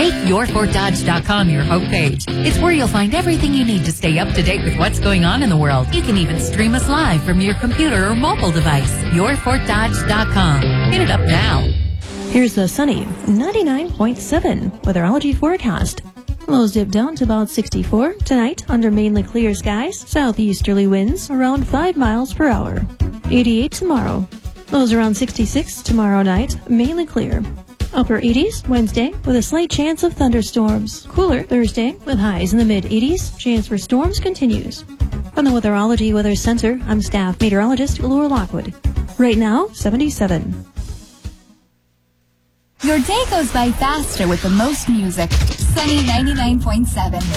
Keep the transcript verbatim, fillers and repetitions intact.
Make your fort dodge dot com your homepage. It's where you'll find everything you need to stay up to date with what's going on in the world. You can even stream us live from your computer or mobile device. your fort dodge dot com. Hit it up now. Here's the sunny ninety-nine point seven weatherology forecast. Lows dip down to about sixty-four tonight under mainly clear skies. Southeasterly winds around five miles per hour. eighty-eight tomorrow. Lows around sixty-six tomorrow night, mainly clear. Upper eighties Wednesday with a slight chance of thunderstorms. Cooler Thursday with highs in the mid eighties. Chance for storms continues. From the Weatherology Weather Center, I'm staff meteorologist Laura Lockwood. Right now, seventy-seven. Your day goes by faster with the most music. Sunny ninety-nine point seven.